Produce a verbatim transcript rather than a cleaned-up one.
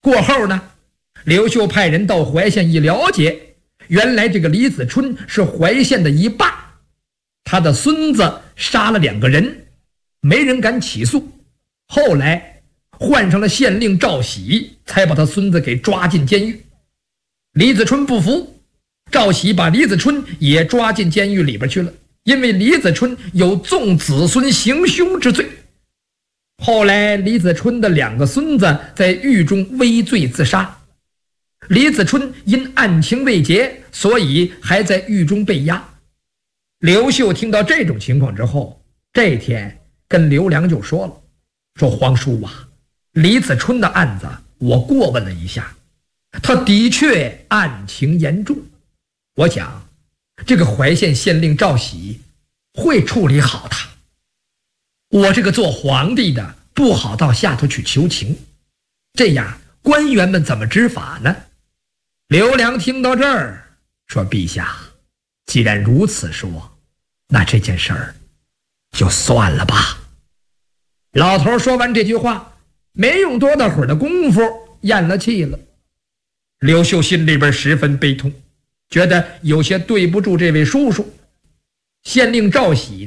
过后呢，刘秀派人到怀县一了解，原来这个李子春是怀县的一霸，他的孙子杀了两个人，没人敢起诉。后来换上了县令赵喜，才把他孙子给抓进监狱。李子春不服，赵喜把李子春也抓进监狱里边去了，因为李子春有纵子孙行凶之罪。后来李子春的两个孙子在狱中畏罪自杀，李子春因案情未结，所以还在狱中被押。刘秀听到这种情况之后，这天跟刘良就说了，说皇叔啊，李子春的案子我过问了一下，他的确案情严重，我想这个怀县县令赵喜会处理好他。我这个做皇帝的不好到下头去求情，这样官员们怎么执法呢？刘良听到这儿说，陛下既然如此说，那这件事儿就算了吧。老头说完这句话，没用多大会儿的功夫咽了气了。刘秀心里边十分悲痛，觉得有些对不住这位叔叔。县令赵喜